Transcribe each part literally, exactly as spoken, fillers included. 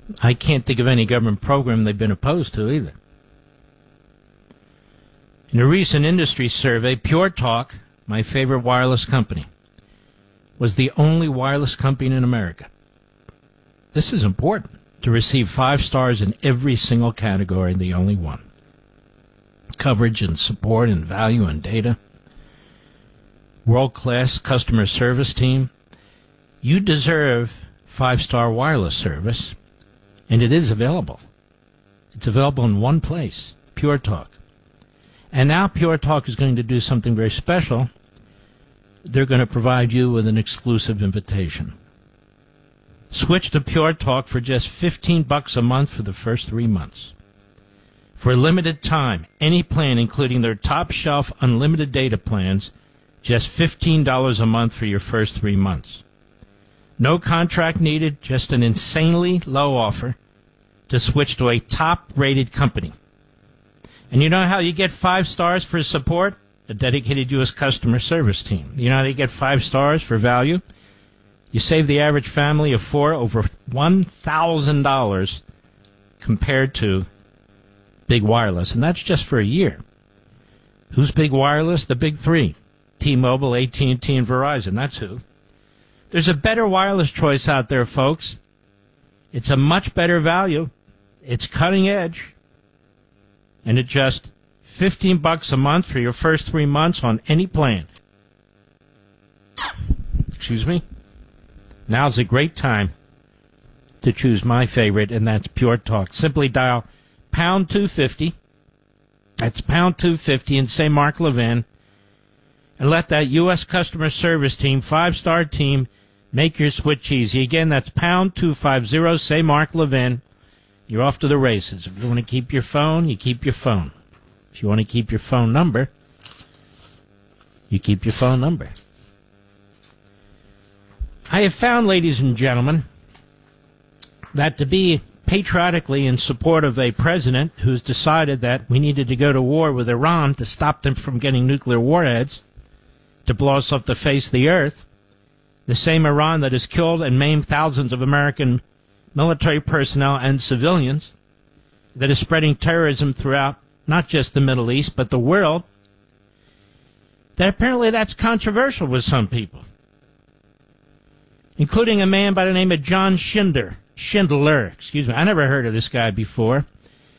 I can't think of any government program they've been opposed to either. In a recent industry survey, Pure Talk, my favorite wireless company, was the only wireless company in America. This is important, to receive five stars in every single category, the only one. Coverage and support and value and data. World-class customer service team. You deserve five-star wireless service, and it is available. It's available in one place, Pure Talk. And now Pure Talk is going to do something very special. They're going to provide you with an exclusive invitation. Switch to Pure Talk for just fifteen bucks a month for the first three months. For a limited time, any plan, including their top-shelf unlimited data plans, just fifteen dollars a month for your first three months. No contract needed, just an insanely low offer to switch to a top-rated company. And you know how you get five stars for support? A dedicated U S customer service team. You know how you get five stars for value? You save the average family of four over one thousand dollars compared to Big Wireless, and that's just for a year. Who's Big Wireless? The big three. T-Mobile, A T and T, and Verizon. That's who. There's a better wireless choice out there, folks. It's a much better value. It's cutting edge. And at just fifteen bucks a month for your first three months on any plan. Excuse me? Now's a great time to choose my favorite, and that's Pure Talk. Simply dial pound two fifty. That's pound two fifty and say Mark Levin. And let that U S customer service team, five-star team, make your switch easy. Again, that's pound two fifty, say Mark Levin. You're off to the races. If you want to keep your phone, you keep your phone. If you want to keep your phone number, you keep your phone number. I have found, ladies and gentlemen, that to be patriotically in support of a president who's decided that we needed to go to war with Iran to stop them from getting nuclear warheads, to blow us off the face of the earth, the same Iran that has killed and maimed thousands of American military personnel and civilians, that is spreading terrorism throughout not just the Middle East, but the world, that apparently that's controversial with some people, including a man by the name of John Schindler. Schindler, excuse me. I never heard of this guy before.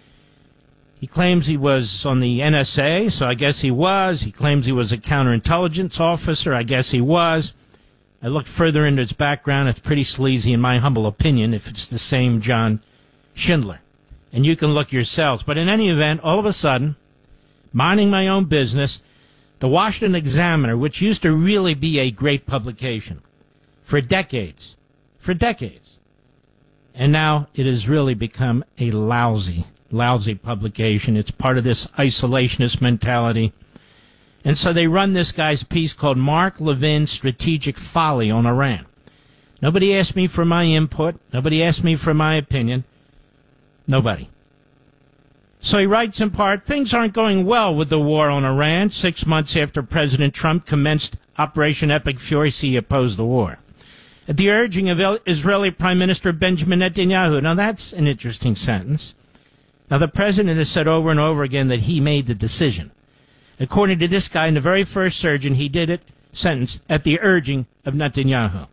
He claims he was on the N S A, so I guess he was. He claims he was a counterintelligence officer. I guess he was. I looked further into his background. It's pretty sleazy, in my humble opinion, if it's the same John Schindler. And you can look yourselves. But in any event, all of a sudden, minding my own business, the Washington Examiner, which used to really be a great publication for decades, for decades, and now it has really become a lousy, lousy publication. It's part of this isolationist mentality. And so they run this guy's piece called Mark Levin's Strategic Folly on Iran. Nobody asked me for my input. Nobody asked me for my opinion. Nobody. So he writes in part, things aren't going well with the war on Iran. Six months after President Trump commenced Operation Epic Fury, he opposed the war. At the urging of Israeli Prime Minister Benjamin Netanyahu. Now, that's an interesting sentence. Now, the president has said over and over again that he made the decision. According to this guy, in the very first surgeon, he did it, sentence, at the urging of Netanyahu.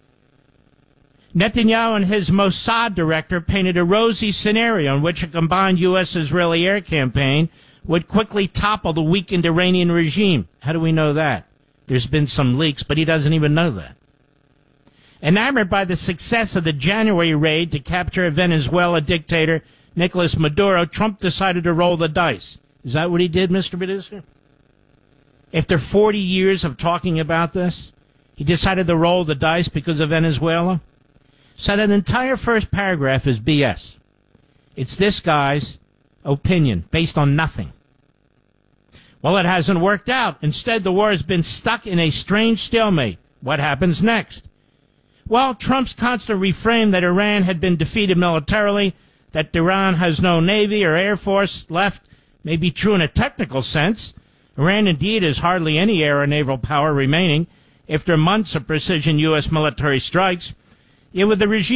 Netanyahu and his Mossad director painted a rosy scenario in which a combined U S-Israeli air campaign would quickly topple the weakened Iranian regime. How do we know that? There's been some leaks, but he doesn't even know that. Enamored by the success of the January raid to capture Venezuela dictator Nicolas Maduro, Trump decided to roll the dice. Is that what he did, Mister Producer? After forty years of talking about this, he decided to roll the dice because of Venezuela? So that entire first paragraph is B S. It's this guy's opinion based on nothing. Well, it hasn't worked out. Instead, the war has been stuck in a strange stalemate. What happens next? Well, Trump's constant refrain that Iran had been defeated militarily, that Iran has no navy or air force left, may be true in a technical sense. Iran indeed has hardly any air or naval power remaining after months of precision U S military strikes. Yet with the regime